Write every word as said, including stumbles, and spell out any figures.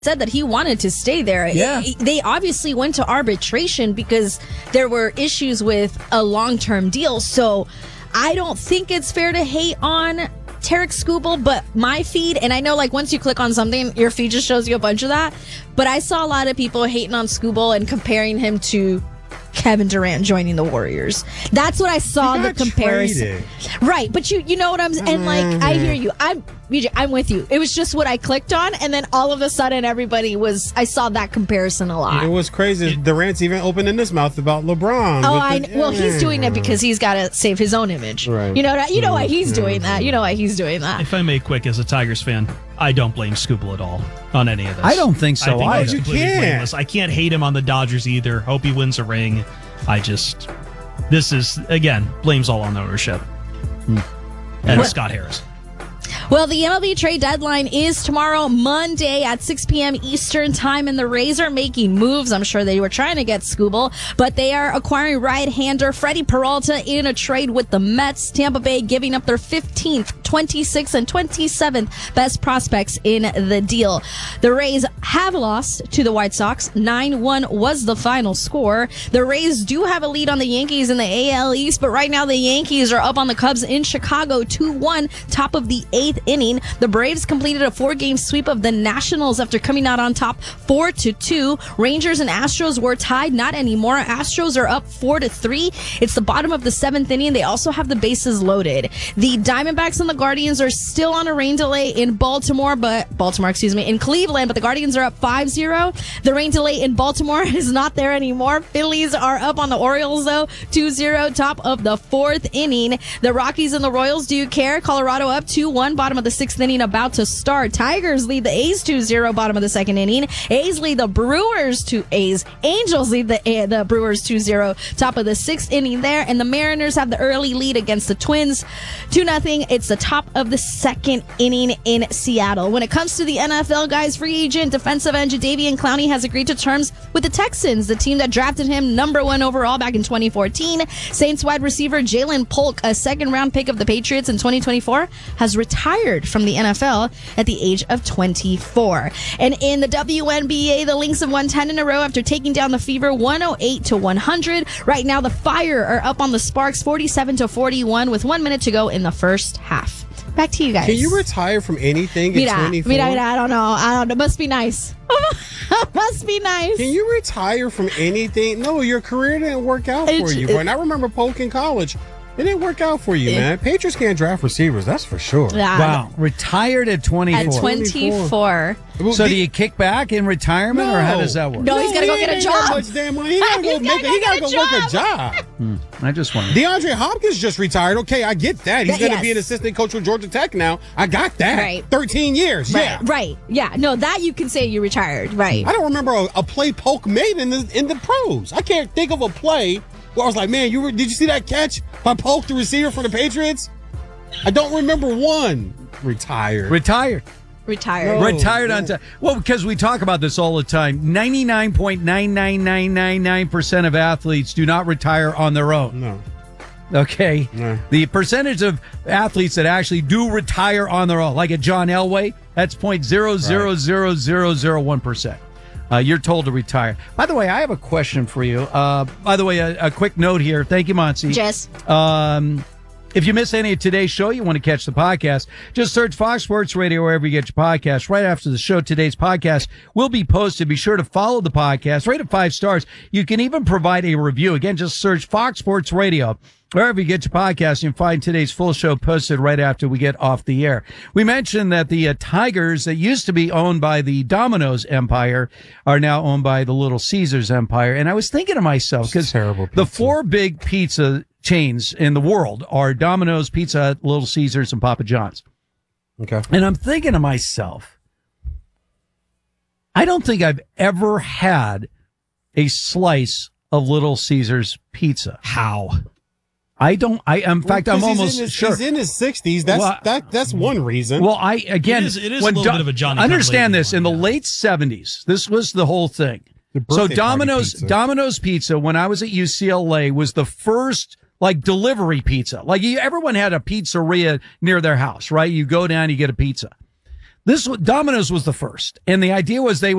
said that he wanted to stay there. Yeah. It, they obviously went to arbitration because there were issues with a long-term deal. So I don't think it's fair to hate on Tarik Skubal, but my feed, and I know like once you click on something, your feed just shows you a bunch of that. But I saw a lot of people hating on Skubal and comparing him to Kevin Durant joining the Warriors. That's what I saw the comparison. Traded. Right, but you you know what I'm and like mm-hmm. I hear you. I'm I'm with you. It was just what I clicked on, and then all of a sudden everybody was I saw that comparison a lot. It was crazy. Durant's even opening his mouth about LeBron. Oh, I the, well, he's doing it because he's got to save his own image. Right. You know you know why he's doing that. You know why he's doing that. If I may, quick as a Tigers fan, I don't blame Skubal at all on any of this. I don't think so. I think you can't. I can't hate him on the Dodgers either. Hope he wins a ring. I just, this is, again, blames all on the ownership. Hmm. And what? Scott Harris. Well, the M L B trade deadline is tomorrow, Monday at six p.m. Eastern time, and the Rays are making moves. I'm sure they were trying to get Skubal, but they are acquiring right-hander Freddie Peralta in a trade with the Mets. Tampa Bay giving up their fifteenth, twenty-sixth, and twenty-seventh best prospects in the deal. The Rays have lost to the White Sox. nine one was the final score. The Rays do have a lead on the Yankees in the A L East, but right now the Yankees are up on the Cubs in Chicago two one, top of the eighth inning. The Braves completed a four-game sweep of the Nationals after coming out on top four to two. Rangers and Astros were tied, not anymore. Astros are up four to three. It's the bottom of the seventh inning. They also have the bases loaded. The Diamondbacks and the Guardians are still on a rain delay in Baltimore, but Baltimore, excuse me, in Cleveland, but the Guardians are up five zero. The rain delay in Baltimore is not there anymore. Phillies are up on the Orioles, though, two zero, top of the fourth inning. The Rockies and the Royals, do you care? Colorado up two one, bottom of the sixth inning about to start. Tigers lead the A's two zero, bottom of the second inning. A's lead the Brewers to A's. Angels lead the uh, the Brewers two zero, top of the sixth inning there. And the Mariners have the early lead against the Twins two nothing. It's the top of the second inning in Seattle. When it comes to the N F L, guys, free agent defensive end Jadeveon Clowney has agreed to terms with the Texans, the team that drafted him number one overall back in twenty fourteen. Saints wide receiver Jalen Polk, a second round pick of the Patriots in twenty twenty-four, has retired from the N F L at the age of twenty-four. And in the W N B A, the Lynx have won ten in a row after taking down the Fever one oh eight to one hundred. Right now, the Fire are up on the Sparks forty-seven to forty-one with one minute to go in the first half. Back to you guys. Can you retire from anything mira, at twenty-four? Mira, mira, I don't know. I don't know. It must be nice. Must be nice. Can you retire from anything? No, your career didn't work out for it's, you. It, and I remember Polk in college. It didn't work out for you, it, man. Patriots can't draft receivers, that's for sure. Yeah, wow. Retired at twenty-four. At twenty-four. So do you kick back in retirement, no. or how does that work? No, he's got to go get a job. Much damn money. He got to go, make, he gotta go work a job. Hmm. I just wonder. DeAndre Hopkins just retired. Okay, I get that. He's going to yes. be an assistant coach with Georgia Tech now. I got that. Right. thirteen years. Right. Yeah. Right. Yeah. No, that you can say you retired. Right. I don't remember a, a play Polk made in the in the pros. I can't think of a play where I was like, man, you were, did you see that catch by Polk, the receiver for the Patriots? I don't remember one. Retired. Retired. Retired. No, Retired no. on time. Well, because we talk about this all the time. ninety-nine point nine nine nine nine nine percent of athletes do not retire on their own. No. Okay. No. The percentage of athletes that actually do retire on their own, like a John Elway, that's zero point zero zero zero zero zero one percent. Uh, you're told to retire. By the way, I have a question for you. Uh, by the way, a, a quick note here. Thank you, Monsi. Jess. Um, if you miss any of today's show, you want to catch the podcast, just search Fox Sports Radio wherever you get your podcast. Right after the show, today's podcast will be posted. Be sure to follow the podcast. Rate it five stars. You can even provide a review. Again, just search Fox Sports Radio. Wherever you get your podcast, you can find today's full show posted right after we get off the air. We mentioned that the uh, Tigers that used to be owned by the Domino's empire are now owned by the Little Caesars empire. And I was thinking to myself, because the four big pizza chains in the world are Domino's, Pizza Hut, Little Caesars, and Papa John's. Okay. And I'm thinking to myself, I don't think I've ever had a slice of Little Caesars pizza. How? I don't, I, in fact, well, I'm almost he's his, sure. He's in his sixties. That's, well, that, that's one reason. Well, I, again, it is, it is a little Do- bit of a Johnny understand this. One, in the yeah. late seventies, this was the whole thing. The so Domino's, pizza. Domino's Pizza, when I was at U C L A, was the first, like, delivery pizza. Like, you, everyone had a pizzeria near their house, right? You go down, you get a pizza. This Domino's was the first, and the idea was they